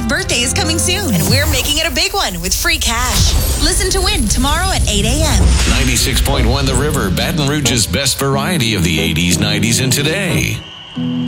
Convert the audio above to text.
birthday is coming soon, and we're making it a big one with free cash. Listen to win tomorrow at 8 a.m. 96.1 The River, Baton Rouge's best variety of the 80s, 90s, and today.